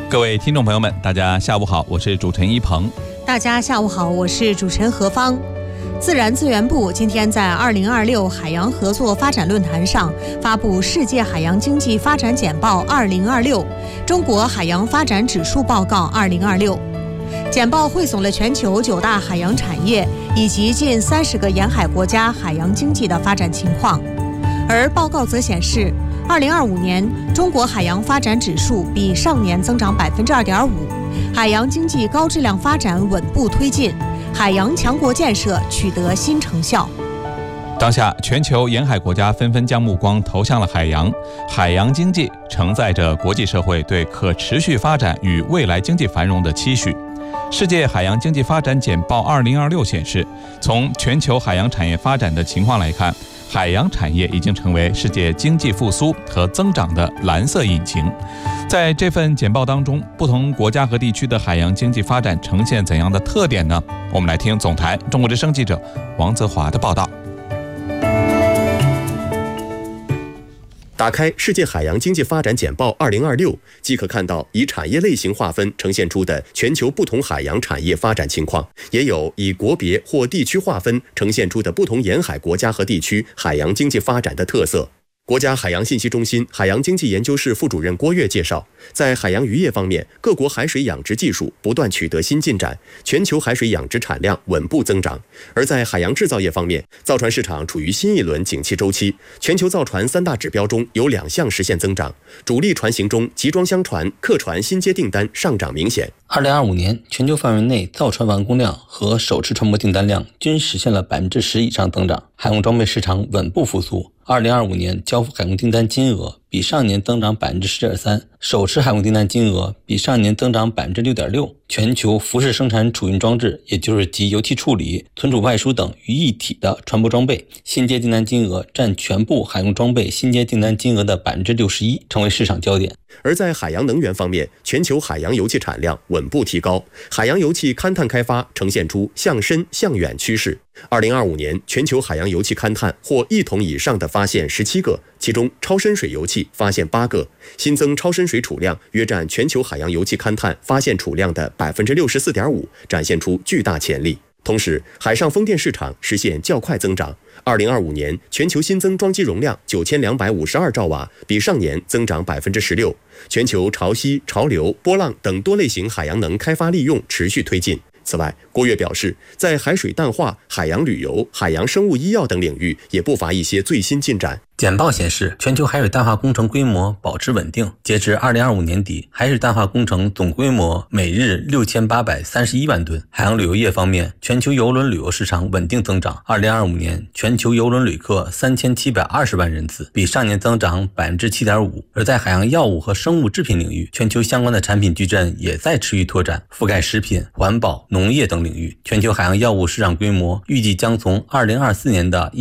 各位听众朋友们，大家下午好，我是主持人一鹏。 大家下午好，我是主持人何芳。自然资源部今天在2026海洋合作发展论坛上发布《世界海洋经济发展简报2026》中国海洋发展指数报告2026。简报汇总了全球9大海洋产业以及近30个沿海国家海洋经济的发展情况。而报告则显示，2025年中国海洋发展指数比上年增长2.5%，海洋经济高质量发展稳步推进，海洋强国建设取得新成效。 当下，全球沿海国家纷纷将目光投向了海洋。海洋经济承载着国际社会对可持续发展与未来经济繁荣的期许。世界海洋经济发展简报2026显示，从全球海洋产业发展的情况来看，海洋产业已经成为世界经济复苏和增长的蓝色引擎。在这份简报当中，不同国家和地区的海洋经济发展呈现怎样的特点呢？我们来听总台中国之声记者王泽华的报道。 打开世界海洋经济发展简报2026，即可看到以产业类型划分呈现出的全球不同海洋产业发展情况，也有以国别或地区划分呈现出的不同沿海国家和地区海洋经济发展的特色。国家海洋信息中心海洋经济研究室副主任郭跃介绍，在海洋渔业方面，各国海水养殖技术不断取得新进展，全球海水养殖产量稳步增长。而在海洋制造业方面，造船市场处于新一轮景气周期，全球造船3大指标中有2项实现增长，主力船型中集装箱船、客船新接订单上涨明显。 2025年，全球范围内造船完工量和手持船舶订单量均实现了10%以上增长，海工装备市场稳步复苏。2025年交付海工订单金额比上年增长10.3%，手持海工订单金额比上年增长6.6%。全球浮式生产储运装置，也就是集油气处理、存储外输等于一体的船舶装备，新接订单金额占全部海工装备新接订单金额的61%，成为市场焦点。 而在海洋能源方面，全球海洋油气产量稳步提高，海洋油气勘探开发呈现出向深向远趋势。2025年，全球海洋油气勘探或1桶以上的发现17个，其中超深水油气发现8个，新增超深水储量约占全球海洋油气勘探发现储量的64.5%，展现出巨大潜力。同时，海上风电市场实现较快增长。2025年，全球新增装机容量9252兆瓦，比上年增长16%。全球潮汐、潮流、波浪等多类型海洋能开发利用持续推进。此外，郭跃表示，在海水淡化、海洋旅游、海洋生物医药等领域也不乏一些最新进展。 简报显示，全球海水淡化工程规模保持稳定。截至2025年底，海水淡化工程总规模每日6831万吨。海洋旅游业方面，全球邮轮旅游市场稳定增长。2025年，全球邮轮旅客3720万人次，比上年增长7.5%。而在海洋药物和生物制品领域，全球相关的产品矩阵也在持续拓展，覆盖食品、环保、农业等领域。全球海洋药物市场规模预计将从2024年的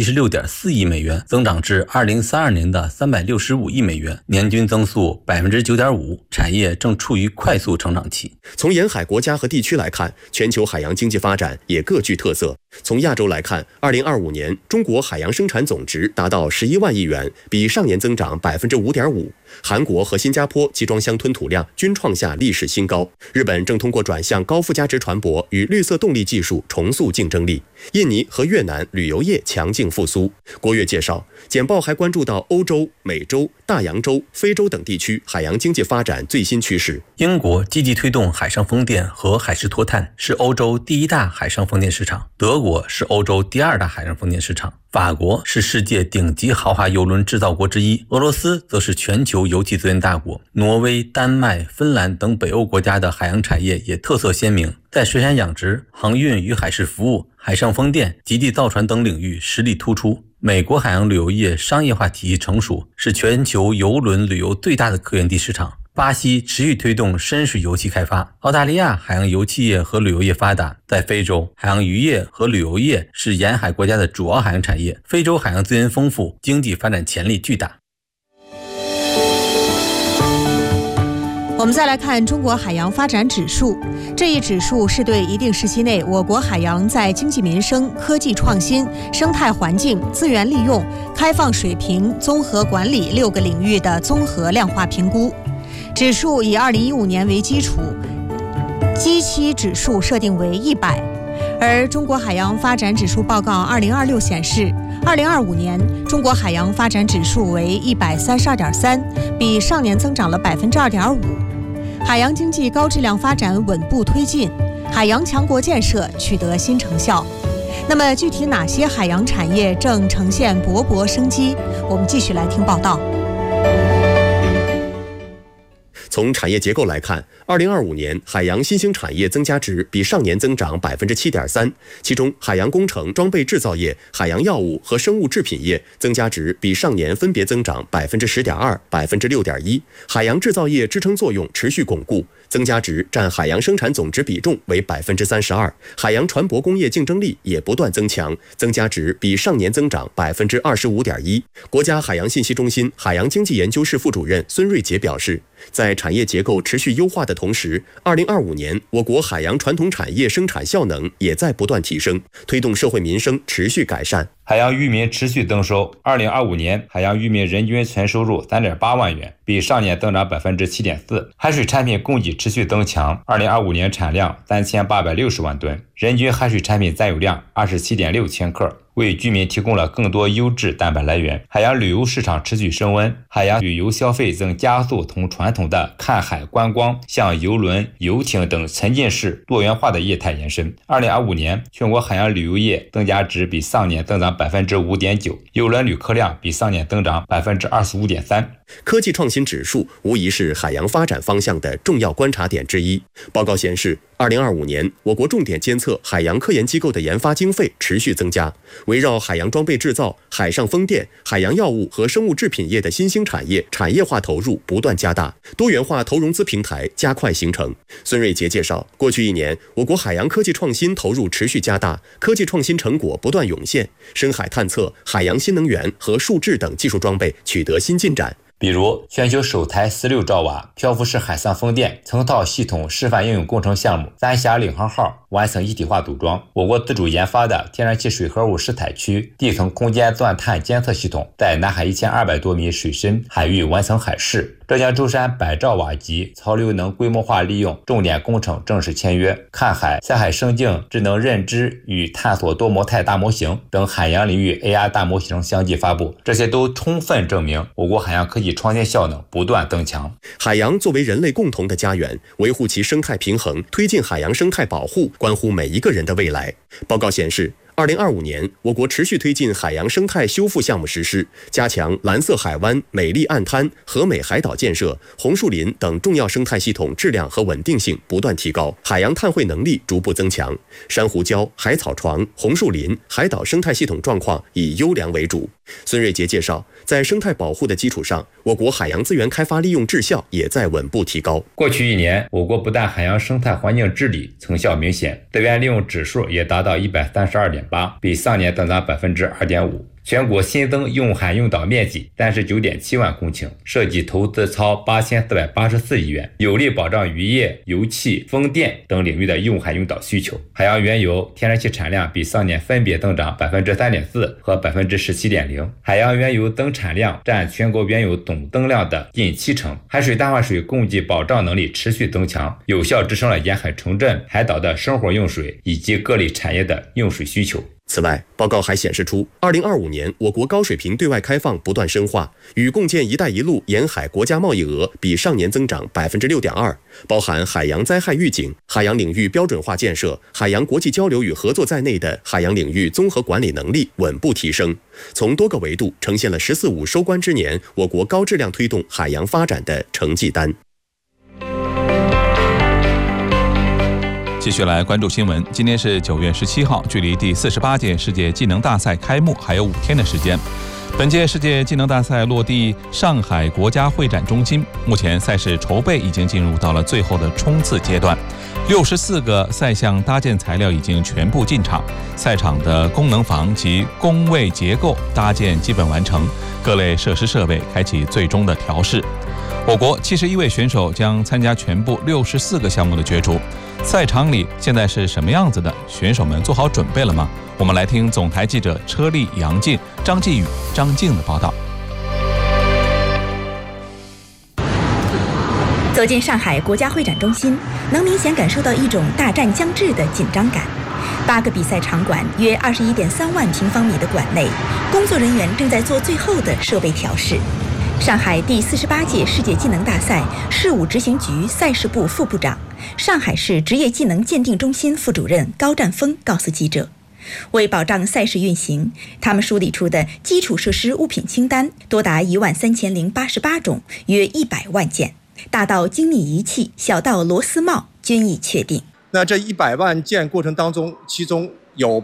176.4亿美元增长至2032年的365亿美元，年均增速9.5%，产业正处于快速成长期。 从沿海国家和地区来看，全球海洋经济发展也各具特色。从亚洲来看，2025年中国海洋生产总值达到11万亿元，比上年增长5.5%。韩国和新加坡集装箱吞吐量均创下历史新高。日本正通过转向高附加值船舶与绿色动力技术重塑竞争力。印尼和越南旅游业强劲复苏。郭跃介绍，简报还关注到欧洲、美洲、大洋洲、非洲等地区海洋经济发展最新趋势。 英国积极推动海上风电和海事脱碳，是欧洲第1大海上风电市场；德国是欧洲第2大海上风电市场；法国是世界顶级豪华邮轮制造国之一；俄罗斯则是全球油气资源大国；挪威、丹麦、芬兰等北欧国家的海洋产业也特色鲜明，在水产养殖、航运与海事服务、海上风电、极地造船等领域实力突出。美国海洋旅游业商业化体系成熟，是全球邮轮旅游最大的客源地市场。巴西持续推动深水油气开发，澳大利亚海洋油气业和旅游业发达。在非洲，海洋渔业和旅游业是沿海国家的主要海洋产业。非洲海洋资源丰富，经济发展潜力巨大。 我们再来看中国海洋发展指数，这一指数是对一定时期内我国海洋在经济民生、科技创新、生态环境、资源利用、开放水平、综合管理6个领域的综合量化评估。 指数以2015年为基础，基期指数设定为100。而中国海洋发展指数报告2026显示，2025年中国海洋发展指数为132.3，比上年增长了2.5%。海洋经济高质量发展稳步推进，海洋强国建设取得新成效。那么具体哪些海洋产业正呈现勃勃生机？我们继续来听报道。 从产业结构来看，2025年海洋新兴产业增加值比上年增长7.3%，其中海洋工程、装备制造业、海洋药物和生物制品业增加值比上年分别增长10.2%、6.1%。海洋制造业支撑作用持续巩固，增加值占海洋生产总值比重为32%。海洋船舶工业竞争力也不断增强，增加值比上年增长25.1%。国家海洋信息中心海洋经济研究室副主任孙瑞杰表示，在产业结构持续优化的同时，2025年我国海洋传统产业生产效能也在不断提升，推动社会民生持续改善。 海洋渔民持续增收，2025年海洋渔民人均纯收入3.8万元，比上年增长7.4%。海水产品供给持续增强，2025年产量3860万吨，人均海水产品占有量27.6千克，为居民提供了更多优质蛋白来源。海洋旅游市场持续升温，海洋旅游消费正加速从传统的看海观光向邮轮、游艇等沉浸式多元化的业态延伸。2025年全国海洋旅游业增加值比上年增长5.9%，邮轮旅客量比上年增长25.3%。 科技创新指数无疑是海洋发展方向的重要观察点之一。报告显示，2025年我国重点监测海洋科研机构的研发经费持续增加，围绕海洋装备制造、海上风电、海洋药物和生物制品业的新兴产业产业化投入不断加大，多元化投融资平台加快形成。孙瑞杰介绍，过去1年我国海洋科技创新投入持续加大，科技创新成果不断涌现，深海探测、海洋新能源和数智等技术装备取得新进展。 比如全球首台16兆瓦漂浮式海上风电成套系统示范应用工程项目三峡领航号完成一体化组装，我国自主研发的天然气水合物试采区地层空间钻探监测系统在南海1200多米水深海域完成海试。浙江舟山100兆瓦级潮流能规模化利用重点工程正式签约，看海、下海生境智能认知与探索多模态大模型等海洋领域 AR 大模型相继发布，这些都充分证明我国海洋科技创新效能不断增强。 海洋作为人类共同的家园，维护其生态平衡，推进海洋生态保护，关乎每一个人的未来。报告显示，2025年，我国持续推进海洋生态修复项目实施，加强蓝色海湾、美丽岸滩、和美海岛建设，红树林等重要生态系统质量和稳定性不断提高，海洋碳汇能力逐步增强，珊瑚礁、海草床、红树林、海岛生态系统状况以优良为主。孙瑞杰介绍，在生态保护的基础上，我国海洋资源开发利用质效也在稳步提高。 过去1年，我国不但海洋生态环境治理成效明显，资源利用指数也达到132.8，比上年增长2.5%。全国新增用海用岛面积39.7万公顷，涉及投资超8484亿元，有力保障渔业、油气、风电等领域的用海用岛需求。海洋原油、天然气产量比上年分别增长3.4%和17.0%，海洋原油增产量占全国原油总增量的近70%。海水淡化水供给保障能力持续增强，有效支撑了沿海城镇、海岛的生活用水以及各类产业的用水需求。 此外，报告还显示出，2025年我国高水平对外开放不断深化，与共建“一带一路”沿海国家贸易额比上年增长6.2%，包含海洋灾害预警、海洋领域标准化建设、海洋国际交流与合作在内的海洋领域综合管理能力稳步提升，从多个维度呈现了“十四五”收官之年我国高质量推动海洋发展的成绩单。 继续来关注新闻。今天是9月17号，距离第48届世界技能大赛开幕还有5天的时间。本届世界技能大赛落地上海国家会展中心，目前赛事筹备已经进入到了最后的冲刺阶段。64个赛项搭建材料已经全部进场，赛场的功能房及工位结构搭建基本完成，各类设施设备开启最终的调试。我国71位选手将参加全部64个项目的角逐。赛场里现在是什么样子的？选手们做好准备了吗？我们来听总台记者车丽、杨静、张继宇、张静的报道。 走进上海国家会展中心，能明显感受到一种大战将至的紧张感。8个比赛场馆约21.3万平方米的馆内，工作人员正在做最后的设备调试。上海第48届世界技能大赛事务执行局赛事部副部长、上海市职业技能鉴定中心副主任高占峰告诉记者，为保障赛事运行，他们梳理出的基础设施物品清单多达13088种，约100万件，大到精密仪器，小到螺丝帽，均已确定。 那这100万件过程当中，其中有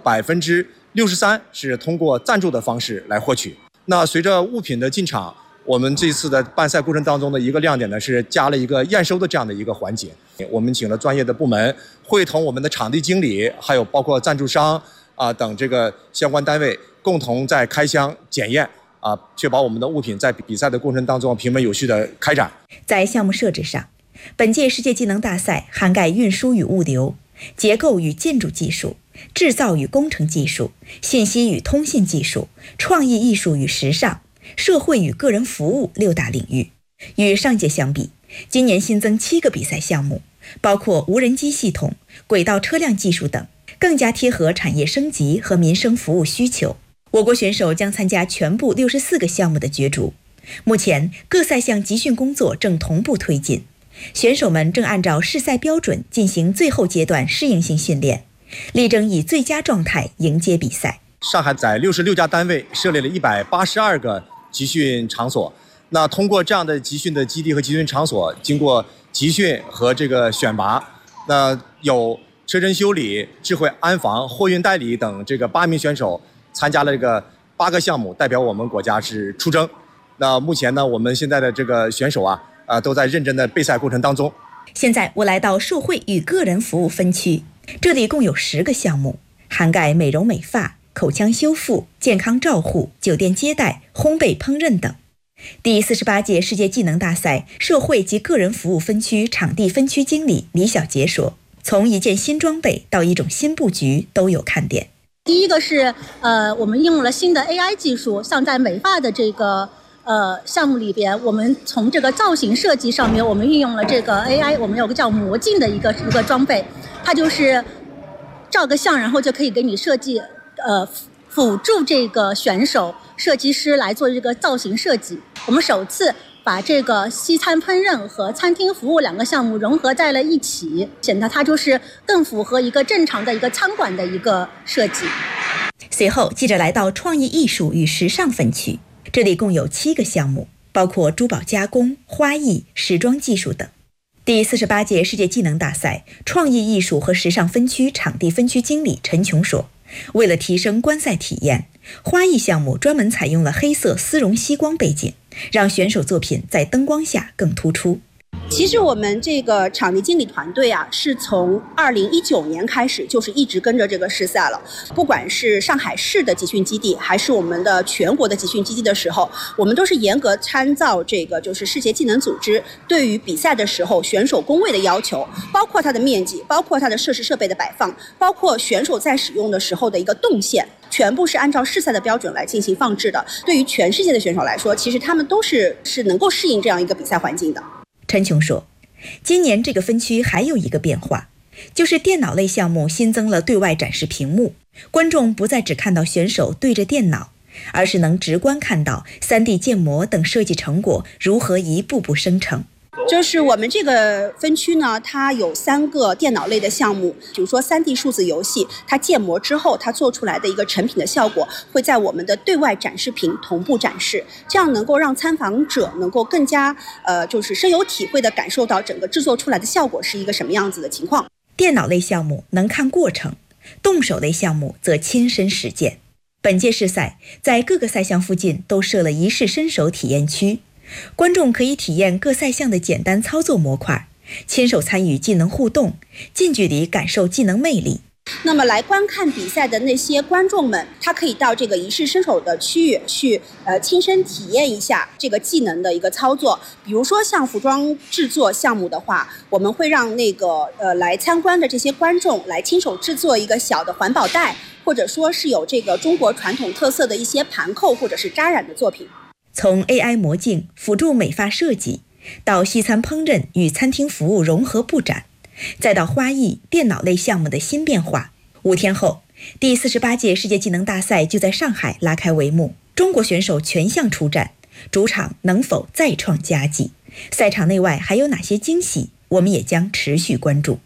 63%是通过赞助的方式来获取。那随着物品的进场，我们这次的办赛过程当中的一个亮点呢，是加了一个验收的这样的一个环节。我们请了专业的部门，会同我们的场地经理，还有包括赞助商等这个相关单位，共同在开箱检验确保我们的物品在比赛的过程当中平稳有序的开展。 在项目设置上，本届世界技能大赛涵盖运输与物流、结构与建筑技术、制造与工程技术、信息与通信技术、创意艺术与时尚、社会与个人服务6大领域。与上届相比，今年新增7个比赛项目，包括无人机系统、轨道车辆技术等，更加贴合产业升级和民生服务需求。我国选手将参加全部64个项目的角逐。目前各赛项集训工作正同步推进，选手们正按照试赛标准进行最后阶段适应性训练，力争以最佳状态迎接比赛。 上海在66家单位设立了182个集训场所。那通过这样的集训的基地和集训场所，经过集训和这个选拔，那有车身修理、智慧安防、货运代理等这个8名选手参加了这个8个项目，代表我们国家是出征。那目前呢，我们现在的这个选手都在认真的备赛过程当中。 现在我来到社会与个人服务分区，这里共有10个项目，涵盖美容美发、口腔修复、健康照护、酒店接待、烘焙烹饪等。第48届世界技能大赛社会及个人服务分区场地分区经理李小杰说，从一件新装备到一种新布局都有看点。 第一个是我们应用了新的 AI 技术，像在美发的这个项目里边，我们从这个造型设计上面，我们运用了这个 AI， 我们有个叫魔镜的一个装备，它就是照个相，然后就可以给你设计辅助这个选手设计师来做这个造型设计。我们首次把这个西餐烹饪和餐厅服务2个项目融合在了一起，显得它就是更符合一个正常的一个餐馆的一个设计。 随后记者来到创意艺术与时尚分区，这里共有7个项目，包括珠宝加工、花艺、时装技术等。第48届世界技能大赛创意艺术和时尚分区场地分区经理陈琼说，为了提升观赛体验，花艺项目专门采用了黑色丝绒吸光背景，让选手作品在灯光下更突出。 其实我们这个场地经理团队是从2019年开始就是一直跟着这个试赛了。不管是上海市的集训基地，还是我们的全国的集训基地的时候，我们都是严格参照这个就是世界技能组织对于比赛的时候选手工位的要求，包括它的面积，包括它的设施设备的摆放，包括选手在使用的时候的一个动线，全部是按照试赛的标准来进行放置的。对于全世界的选手来说，其实他们都是能够适应这样一个比赛环境的。 陈琼说，今年这个分区还有一个变化，就是电脑类项目新增了对外展示屏幕，观众不再只看到选手对着电脑，而是能直观看到 3D 建模等设计成果如何一步步生成。 就是我们这个分区呢，它有3个电脑类的项目，比如说3D 数字游戏，它建模之后它做出来的一个成品的效果会在我们的对外展示屏同步展示，这样能够让参访者能够更加就是深有体会的感受到整个制作出来的效果是一个什么样子的情况。 电脑类项目能看过程，动手类项目则亲身实践。本届试赛在各个赛项附近都设了一试身手体验区，观众可以体验各赛项的简单操作模块，亲手参与技能互动，近距离感受技能魅力。 那么来观看比赛的那些观众们，他可以到这个一试身手的区域去亲身体验一下这个技能的一个操作。比如说像服装制作项目的话，我们会让那个来参观的这些观众来亲手制作一个小的环保袋，或者说是有这个中国传统特色的一些盘扣或者是扎染的作品。 从 AI 魔镜辅助美发设计， 到西餐烹饪与餐厅服务融合布展，再到花艺、电脑类项目的新变化。5天后，第48届世界技能大赛就在上海拉开帷幕，中国选手全项出战，主场能否再创佳绩？赛场内外还有哪些惊喜？我们也将持续关注。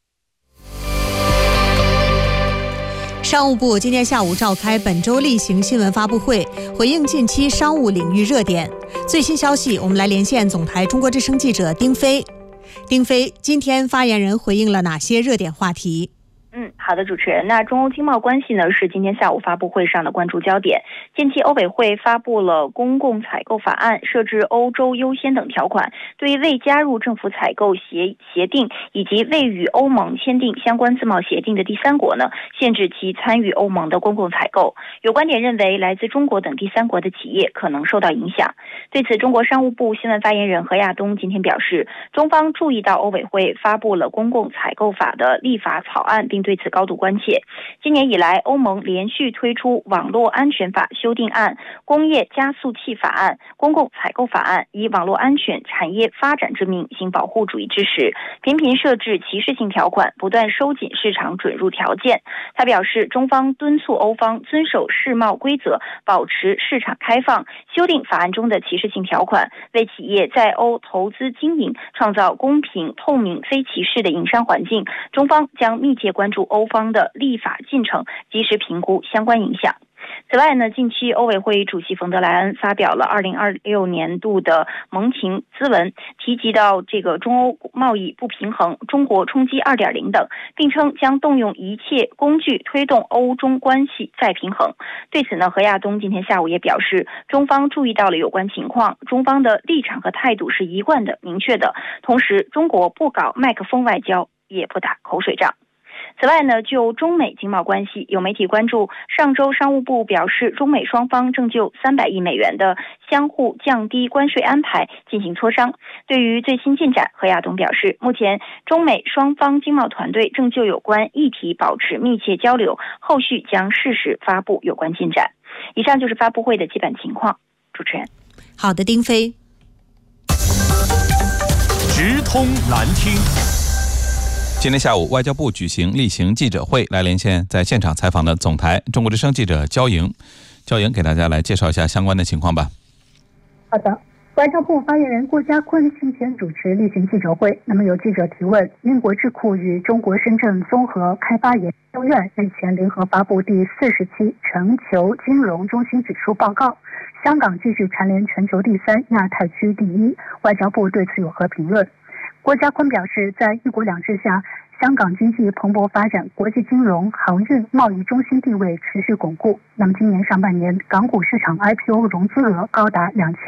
商务部今天下午召开本周例行新闻发布会，回应近期商务领域热点。最新消息，我们来连线总台中国之声记者丁飞。丁飞，今天发言人回应了哪些热点话题？ 好的，主持人。那中欧经贸关系呢，是今天下午发布会上的关注焦点。近期欧委会发布了公共采购法案，设置欧洲优先等条款，对未加入政府采购协定以及未与欧盟签订相关自贸协定的第三国呢，限制其参与欧盟的公共采购。有观点认为，来自中国等第三国的企业可能受到影响。对此，中国商务部新闻发言人何亚东今天表示，中方注意到欧委会发布了公共采购法的立法草案，并对此高度关切。今年以来，欧盟连续推出网络安全法修订案、工业加速器法案、公共采购法案，以网络安全、产业发展之名行保护主义之实，频频设置歧视性条款，不断收紧市场准入条件。他表示，中方敦促欧方遵守世贸规则，保持市场开放，修订法案中的歧视性条款，为企业在欧投资经营创造公平、透明、非歧视的营商环境。中方将密切关注欧方的立法进程，及时评估相关影响。此外呢，近期欧委会主席冯德莱恩发表了2026年度的盟情咨文，提及到这个中欧贸易不平衡、中国冲击 2.0 等，并称将动用一切工具推动欧中关系再平衡。对此呢，何亚东今天下午也表示，中方注意到了有关情况，中方的立场和态度是一贯的、明确的，同时中国不搞麦克风外交，也不打口水仗。此外呢，就中美经贸关系，有媒体关注，上周商务部表示，中美双方正就300亿美元的相互降低关税安排进行磋商。对于最新进展，何亚东表示，目前中美双方经贸团队正就有关议题保持密切交流，后续将适时发布有关进展。以上就是发布会的基本情况。主持人。 好的，丁飞。 直通蓝厅。 今天下午，外交部举行例行记者会，来连线在现场采访的总台中国之声记者焦莹。焦莹给大家来介绍一下相关的情况吧。 好的，外交部发言人郭家坤今天主持例行记者会。那么有记者提问，英国智库与中国深圳综合开发研究院日前联合发布第40期全球金融中心指数报告，香港继续蝉联全球第3、亚太区第1。外交部对此有何评论？郭家坤表示，在一国两制下，香港经济蓬勃发展，国际金融、航运、贸易中心地位持续巩固。那么今年上半年，港股市场 IPO 融资额高达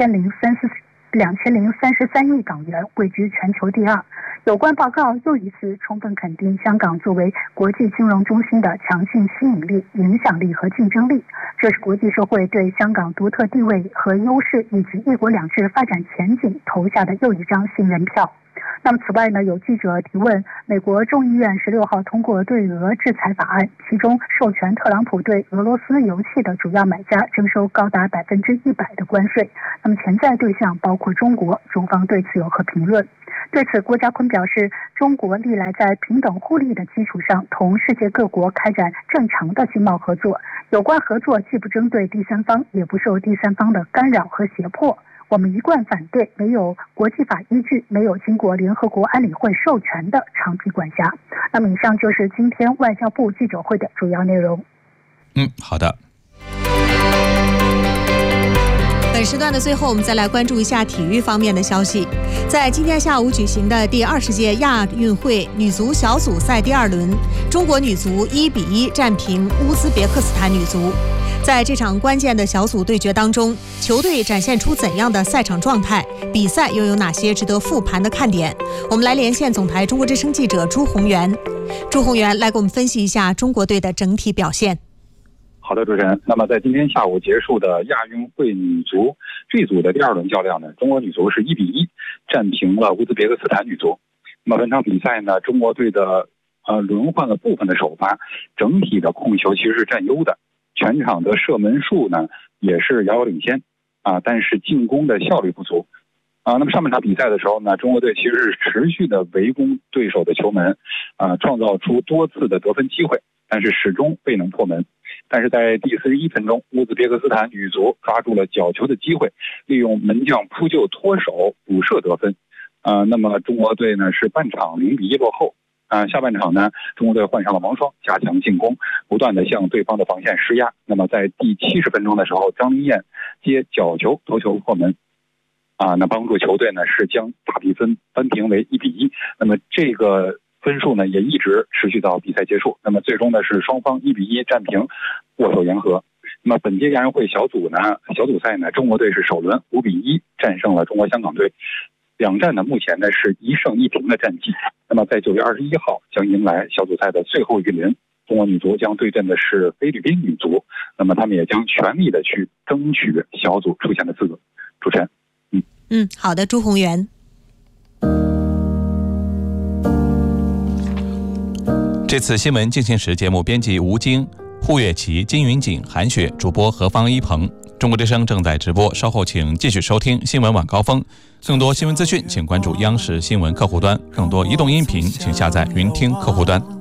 2033亿港元，位居全球第2。有关报告又一次充分肯定香港作为国际金融中心的强劲吸引力、影响力和竞争力，这是国际社会对香港独特地位和优势以及一国两制发展前景投下的又一张信任票。那么此外呢，有记者提问，美国众议院16号通过对俄制裁法案，其中授权特朗普对俄罗斯油气的主要买家征收高达100%的关税，那么潜在对象包括中国，中方对此有何评论？对此，郭家坤表示，中国历来在平等互利的基础上同世界各国开展正常的经贸合作，有关合作既不针对第三方，也不受第三方的干扰和胁迫。我们一贯反对没有国际法依据、没有经过联合国安理会授权的长期管辖。那么以上就是今天外交部记者会的主要内容。 好的。 本时段的最后，我们再来关注一下体育方面的消息。在今天下午举行的第20届亚运会女足小组赛第2轮，中国女足1-1战平乌兹别克斯坦女足。在这场关键的小组对决当中，球队展现出怎样的赛场状态？比赛又有哪些值得复盘的看点？我们来连线总台中国之声记者朱宏元。朱宏元来给我们分析一下中国队的整体表现。 好的，主持人。那么在今天下午结束的亚运会女足 G 组的第2轮较量呢，中国女足是1-1战平了乌兹别克斯坦女足。那么本场比赛呢，中国队的轮换了部分的首发，整体的控球其实是占优的。全场的射门数呢也是遥遥领先但是进攻的效率不足那么上半场比赛的时候呢，中国队其实是持续的围攻对手的球门，创造出多次的得分机会，但是始终未能破门。但是在第41分钟，乌兹别克斯坦女足抓住了角球的机会，利用门将扑救脱手补射得分。那么中国队呢是半场0-1落后。下半场呢，中国队换上了王霜，加强进攻，不断的向对方的防线施压。那么在第70分钟的时候，张琳艳接角球头球破门。那帮助球队呢是将大比分扳平为1-1。那么这个分数呢也一直持续到比赛结束。那么最终呢是双方1-1战平，握手言和。那么本届亚运会小组赛呢，中国队是首轮5-1战胜了中国香港队。两战呢目前呢是1胜1平的战绩。那么在9月21号将迎来小组赛的最后一轮，中国女足将对阵的是菲律宾女足。那么他们也将全力的去争取小组出线的资格。主持人。 好的，朱宏元。 这次新闻进行时节目编辑吴京、胡月琪、金云锦、韩雪，主播何方一鹏。中国之声正在直播，稍后请继续收听新闻晚高峰。更多新闻资讯请关注央视新闻客户端，更多移动音频请下载云听客户端。